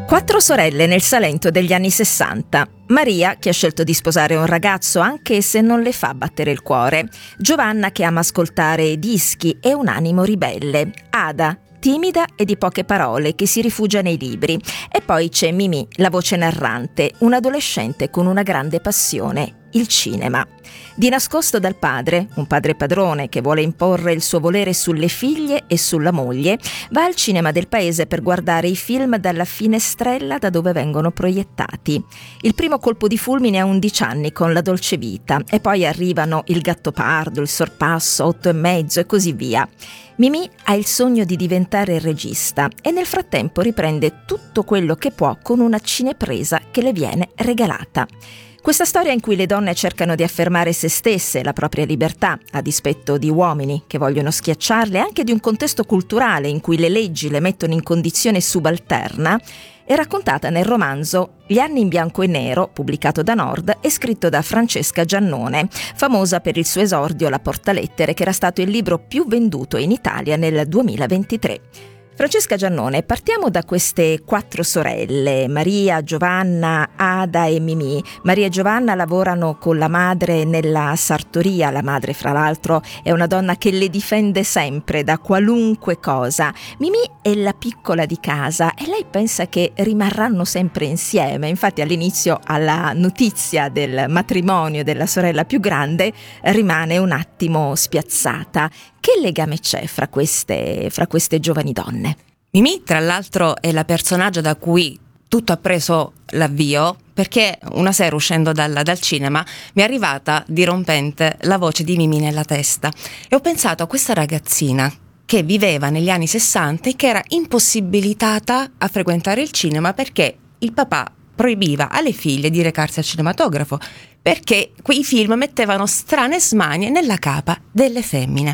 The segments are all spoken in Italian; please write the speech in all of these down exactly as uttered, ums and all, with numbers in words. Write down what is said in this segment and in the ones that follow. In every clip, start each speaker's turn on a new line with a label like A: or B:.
A: Quattro sorelle nel Salento degli anni sessanta. Maria, che ha scelto di sposare un ragazzo anche se non le fa battere il cuore. Giovanna, che ama ascoltare dischi e un animo ribelle. Ada, timida e di poche parole, che si rifugia nei libri. E poi c'è Mimì, la voce narrante, un adolescente con una grande passione, il cinema. Di nascosto dal padre, un padre padrone che vuole imporre il suo volere sulle figlie e sulla moglie, va al cinema del paese per guardare i film dalla finestrella da dove vengono proiettati. Il primo colpo di fulmine a undici anni con La dolce vita e poi arrivano Il Gattopardo, Il sorpasso, Otto e mezzo e così via. Mimì ha il sogno di diventare regista e nel frattempo riprende tutto quello che può con una cinepresa che le viene regalata. Questa storia in cui le donne cercano di affermare se stesse e la propria libertà, a dispetto di uomini che vogliono schiacciarle, e anche di un contesto culturale in cui le leggi le mettono in condizione subalterna, è raccontata nel romanzo Gli anni in bianco e nero, pubblicato da Nord e scritto da Francesca Giannone, famosa per il suo esordio La portalettere, che era stato il libro più venduto in Italia nel duemilaventitré. Francesca Giannone, partiamo da queste quattro sorelle, Maria, Giovanna, Ada e Mimì. Maria e Giovanna lavorano con la madre nella sartoria, la madre fra l'altro è una donna che le difende sempre da qualunque cosa. Mimì è la piccola di casa e lei pensa che rimarranno sempre insieme, infatti all'inizio alla notizia del matrimonio della sorella più grande rimane un attimo spiazzata. Che legame c'è fra queste, fra queste giovani donne?
B: Mimì, tra l'altro, è la personaggio da cui tutto ha preso l'avvio, perché una sera uscendo dal, dal cinema mi è arrivata dirompente la voce di Mimì nella testa e ho pensato a questa ragazzina che viveva negli anni sessanta e che era impossibilitata a frequentare il cinema perché il papà proibiva alle figlie di recarsi al cinematografo, perché quei film mettevano strane smanie nella capa delle femmine.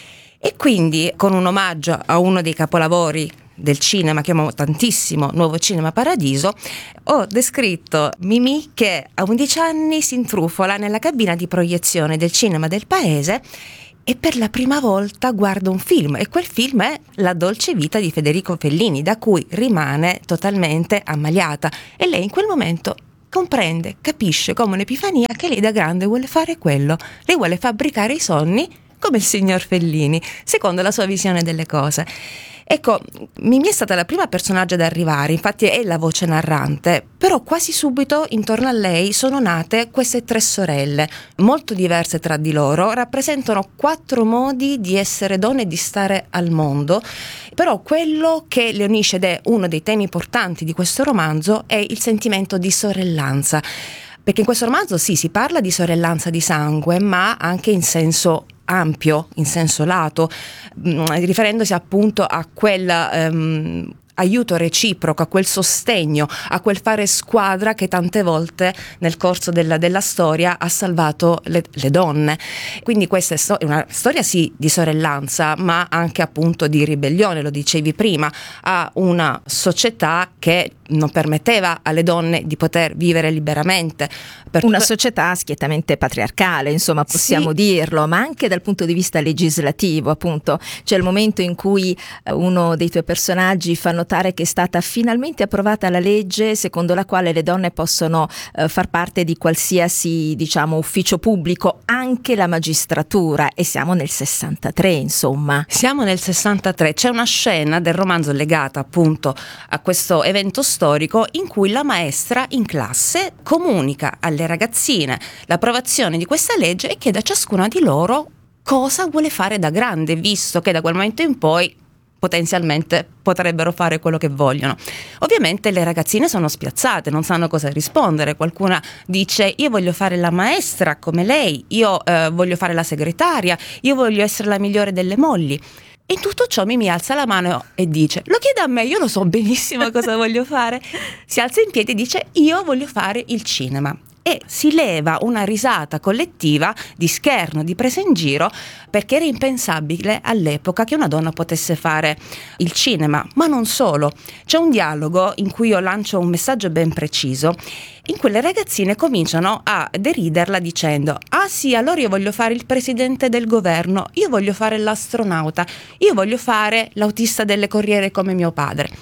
B: E quindi, con un omaggio a uno dei capolavori del cinema che amo tantissimo, Nuovo Cinema Paradiso, ho descritto Mimì che a undici anni si intrufola nella cabina di proiezione del cinema del paese e per la prima volta guarda un film, e quel film è La dolce vita di Federico Fellini, da cui rimane totalmente ammaliata, e lei in quel momento comprende, capisce come un'epifania che lei da grande vuole fare quello, lei vuole fabbricare i sogni come il signor Fellini, secondo la sua visione delle cose. Ecco, Mimì è stata la prima personaggio ad arrivare, infatti è la voce narrante, però quasi subito intorno a lei sono nate queste tre sorelle, molto diverse tra di loro, rappresentano quattro modi di essere donne e di stare al mondo, però quello che le unisce, ed è uno dei temi portanti di questo romanzo, è il sentimento di sorellanza, perché in questo romanzo sì, si parla di sorellanza di sangue, ma anche in senso ampio, in senso lato, mh, riferendosi appunto a quel um, aiuto reciproco, a quel sostegno, a quel fare squadra che tante volte nel corso della, della storia ha salvato le, le donne. Quindi questa è, sto- è una storia sì di sorellanza, ma anche appunto di ribellione, lo dicevi prima, a una società che non permetteva alle donne di poter vivere liberamente.
A: Per una società schiettamente patriarcale, insomma, possiamo sì. dirlo, ma anche dal punto di vista legislativo, appunto. C'è il momento in cui uno dei tuoi personaggi fa notare che è stata finalmente approvata la legge secondo la quale le donne possono eh, far parte di qualsiasi, diciamo, ufficio pubblico, anche la magistratura, e siamo nel sessantatré, insomma.
B: Siamo nel sessantatré, c'è una scena del romanzo legata appunto a questo evento storico in cui la maestra in classe comunica alle ragazzine l'approvazione di questa legge e chiede a ciascuna di loro cosa vuole fare da grande, visto che da quel momento in poi potenzialmente potrebbero fare quello che vogliono. Ovviamente le ragazzine sono spiazzate, non sanno cosa rispondere. Qualcuna dice: io voglio fare la maestra come lei, io eh, voglio fare la segretaria, io voglio essere la migliore delle mogli. E in tutto ciò Mimì alza la mano e dice: lo chiede a me, io lo so benissimo cosa voglio fare. Si alza in piedi e dice: io voglio fare il cinema. E si leva una risata collettiva di scherno, di presa in giro, perché era impensabile all'epoca che una donna potesse fare il cinema. Ma non solo, c'è un dialogo in cui io lancio un messaggio ben preciso, in cui le ragazzine cominciano a deriderla dicendo: ah sì, allora io voglio fare il presidente del governo, io voglio fare l'astronauta, io voglio fare l'autista delle corriere come mio padre.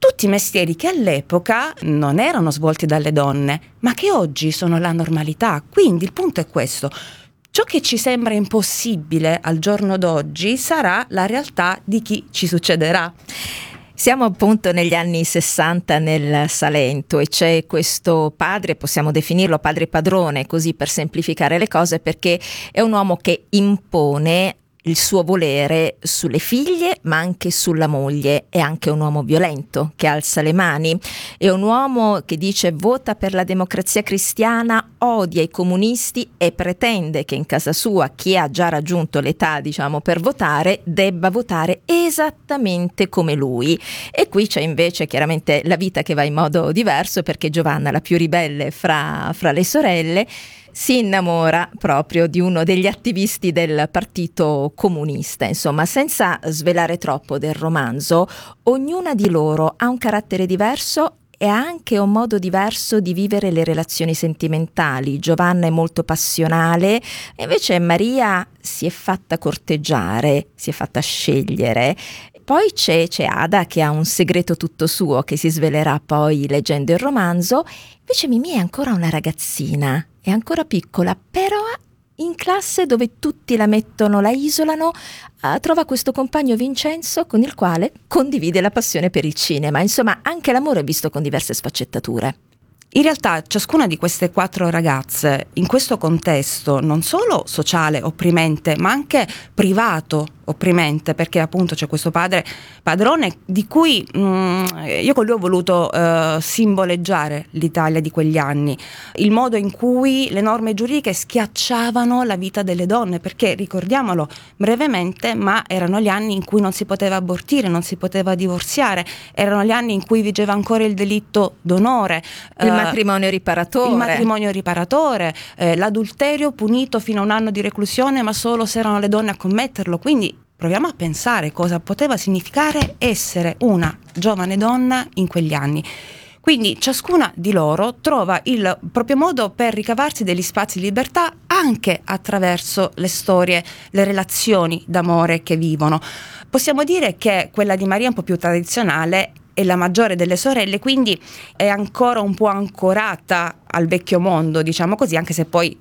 B: tutti mestieri che all'epoca non erano svolti dalle donne, ma che oggi sono la normalità. Quindi il punto è questo: ciò che ci sembra impossibile al giorno d'oggi sarà la realtà di chi ci succederà.
A: Siamo appunto negli anni sessanta nel Salento e c'è questo padre, possiamo definirlo padre padrone, così per semplificare le cose, perché è un uomo che impone il suo volere sulle figlie ma anche sulla moglie. È anche un uomo violento che alza le mani, è un uomo che dice vota per la democrazia cristiana, odia i comunisti e pretende che in casa sua chi ha già raggiunto l'età, diciamo, per votare debba votare esattamente come lui. E qui c'è invece chiaramente la vita che va in modo diverso, perché Giovanna, la più ribelle fra, fra le sorelle, si innamora proprio di uno degli attivisti del Partito Comunista. Insomma, senza svelare troppo del romanzo, ognuna di loro ha un carattere diverso e ha anche un modo diverso di vivere le relazioni sentimentali. Giovanna è molto passionale, e invece Maria si è fatta corteggiare, si è fatta scegliere. Poi c'è, c'è Ada che ha un segreto tutto suo che si svelerà poi leggendo il romanzo. Invece Mimì è ancora una ragazzina, è ancora piccola, però in classe dove tutti la mettono, la isolano, eh, trova questo compagno Vincenzo con il quale condivide la passione per il cinema. Insomma, anche l'amore è visto con diverse sfaccettature.
B: In realtà ciascuna di queste quattro ragazze, in questo contesto non solo sociale opprimente, ma anche privato opprimente, perché appunto c'è questo padre padrone di cui mh, io con lui ho voluto uh, simboleggiare l'Italia di quegli anni, il modo in cui le norme giuridiche schiacciavano la vita delle donne, perché ricordiamolo brevemente, ma erano gli anni in cui non si poteva abortire, non si poteva divorziare, erano gli anni in cui vigeva ancora il delitto d'onore,
A: il uh, matrimonio riparatore,
B: il matrimonio riparatore, eh, l'adulterio punito fino a un anno di reclusione, ma solo se erano le donne a commetterlo. Quindi proviamo a pensare cosa poteva significare essere una giovane donna in quegli anni. Quindi ciascuna di loro trova il proprio modo per ricavarsi degli spazi di libertà anche attraverso le storie, le relazioni d'amore che vivono. Possiamo dire che quella di Maria è un po' più tradizionale, è la maggiore delle sorelle, quindi è ancora un po' ancorata al vecchio mondo, diciamo così, anche se poi